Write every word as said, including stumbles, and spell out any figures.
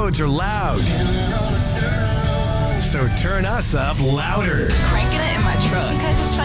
roads are loud. So turn us up louder. Cranking it in my truck because it's fun.